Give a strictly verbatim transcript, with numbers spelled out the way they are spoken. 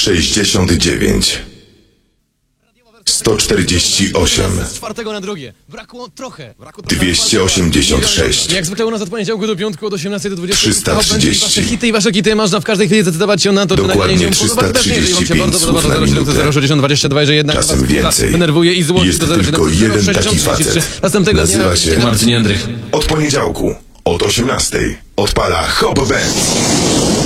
sześćdziesiąt dziewięć, sto czterdzieści osiem, Z czwartego na drugie. Brakło trochę. Brakło dwieście osiemdziesiąt sześć, Jak zwykle u nas od poniedziałku do piątku od osiemnastej do dwudziestej. trzysta trzydzieści. Wasze hity i wasze kity można w każdej chwili zdecydować się na to, czy Dokładnie nagranie się trzysta podoba. trzydzieści Jeżeli wam się pięć bardzo podoba, słów na to zero siedem minutę. zero sześćdziesiąt dwadzieścia dwa, że jednak Czasem was więcej. denerwuje i złości Jest do zero siedem tylko zero jeden sześćdziesiąt taki trzydzieści trzy. facet. Następnego Nazywa dnia się Marcin Jędrych. Od poniedziałku od osiemnastej odpala Hop Band.